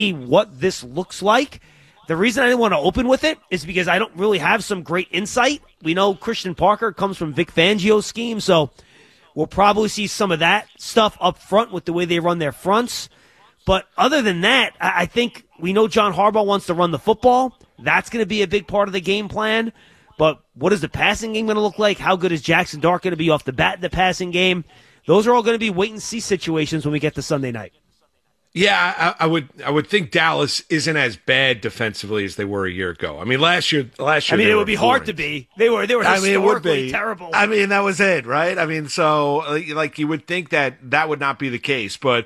what this looks like. The reason I didn't want to open with it is because I don't really have some great insight. We know Christian Parker comes from Vic Fangio's scheme, so we'll probably see some of that stuff up front with the way they run their fronts. But other than that, I think we know John Harbaugh wants to run the football. That's going to be a big part of the game plan. But what is the passing game going to look like? How good is Jackson Dart going to be off the bat in the passing game? Those are all going to be wait-and-see situations when we get to Sunday night. Yeah, I would think Dallas isn't as bad defensively as they were a year ago. I mean, last year. I mean, it would be hard to be. They were historically terrible. I mean, that was it, right? I mean, so like you would think that would not be the case, but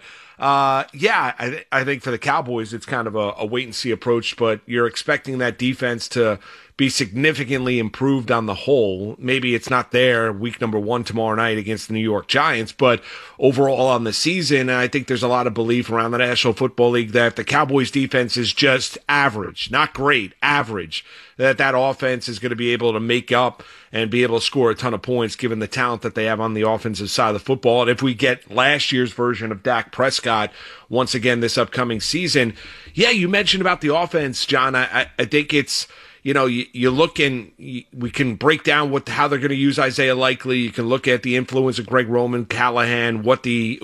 I think for the Cowboys, it's kind of a wait and see approach. But you're expecting that defense to be significantly improved on the whole. Maybe it's not there week number 1 tomorrow night against the New York Giants, but overall on the season, I think there's a lot of belief around the National Football League that the Cowboys defense is just average, not great, average, that offense is going to be able to make up and be able to score a ton of points given the talent that they have on the offensive side of the football. And if we get last year's version of Dak Prescott once again this upcoming season, yeah, you mentioned about the offense, John. I think it's, you look and we can break down how they're going to use Isaiah Likely. You can look at the influence of Greg Roman, Callahan, what the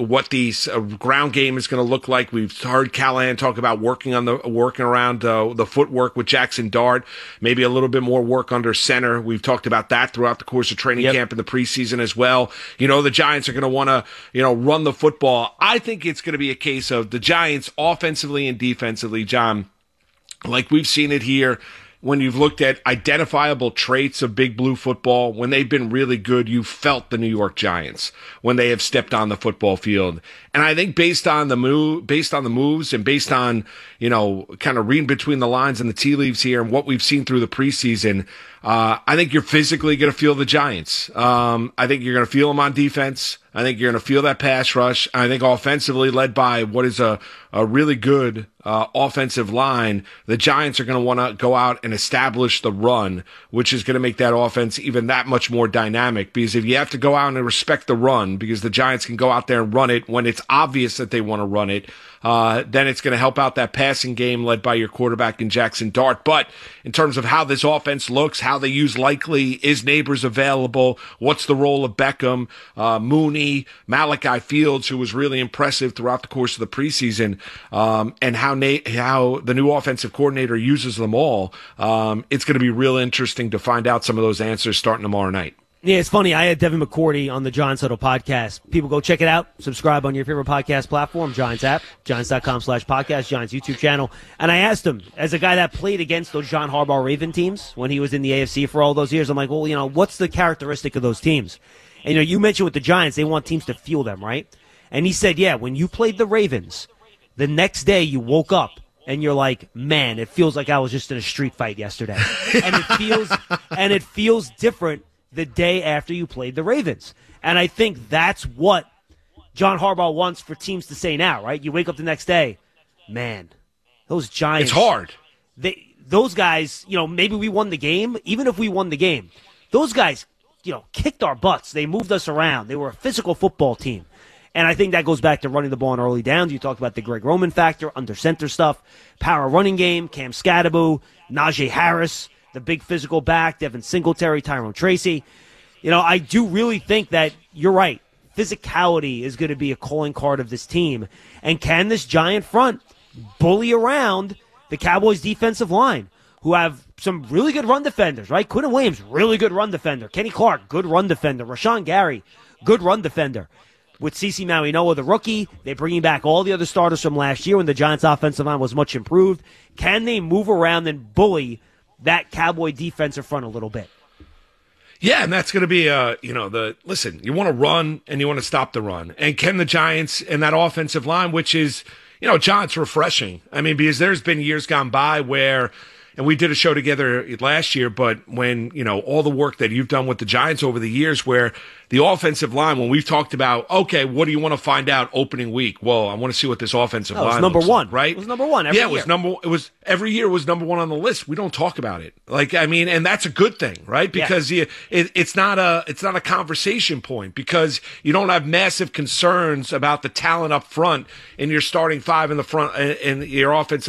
ground game is going to look like. We've heard Callahan talk about working around the footwork with Jackson Dart, maybe a little bit more work under center. We've talked about that throughout the course of training camp in the preseason as well. The Giants are going to want to, run the football. I think it's going to be a case of the Giants offensively and defensively, John, like we've seen it here. When you've looked at identifiable traits of Big Blue football, when they've been really good, you've felt the New York Giants when they have stepped on the football field. And I think based on the moves and based on, kind of reading between the lines and the tea leaves here and what we've seen through the preseason, I think you're physically going to feel the Giants. I think you're going to feel them on defense. I think you're going to feel that pass rush. I think offensively, led by what is a really good offensive line, the Giants are going to want to go out and establish the run, which is going to make that offense even that much more dynamic. Because if you have to go out and respect the run, because the Giants can go out there and run it when it's obvious that they want to run it, then it's going to help out that passing game led by your quarterback in Jackson Dart. But in terms of how this offense looks, how they use Likely, is Neighbors available, what's the role of Beckham, Mooney, Malachi Fields, who was really impressive throughout the course of the preseason, and how the new offensive coordinator uses them all, it's going to be real interesting to find out some of those answers starting tomorrow night. Yeah, it's funny. I had Devin McCourty on the Giants Huddle podcast. People go check it out. Subscribe on your favorite podcast platform, Giants app, Giants.com/podcast, Giants YouTube channel. And I asked him, as a guy that played against those John Harbaugh Raven teams when he was in the AFC for all those years, I'm like, well, what's the characteristic of those teams? And, you mentioned with the Giants, they want teams to feel them, right? And he said, yeah, when you played the Ravens, the next day you woke up and you're like, man, it feels like I was just in a street fight yesterday. and it feels different the day after you played the Ravens. And I think that's what John Harbaugh wants for teams to say now, right? You wake up the next day, man, those Giants. It's hard. Those guys, maybe we won the game. Even if we won the game, those guys, kicked our butts. They moved us around. They were a physical football team. And I think that goes back to running the ball in early downs. You talked about the Greg Roman factor, under center stuff, power running game, Cam Scatterbo, Najee Harris, the big physical back, Devin Singletary, Tyrone Tracy. I do really think that you're right. Physicality is going to be a calling card of this team. And can this Giant front bully around the Cowboys defensive line, who have some really good run defenders, right? Quinton Williams, really good run defender. Kenny Clark, good run defender. Rashawn Gary, good run defender. With CeCe Mauigoa, the rookie, they're bringing back all the other starters from last year when the Giants' offensive line was much improved. Can they move around and bully that Cowboy defensive front a little bit? Yeah, and that's going to be, listen, you want to run and you want to stop the run. And can the Giants and that offensive line, which is, John, it's refreshing. I mean, because there's been years gone by where, and we did a show together last year, but when, all the work that you've done with the Giants over the years where the offensive line, when we've talked about, okay, what do you want to find out opening week? Well, I want to see what this offensive line was number looks one, like, right? It was number one every year. Every year was number one on the list. We don't talk about it. And that's a good thing, right? Because it's not a conversation point because you don't have massive concerns about the talent up front in your starting five in the front in your offensive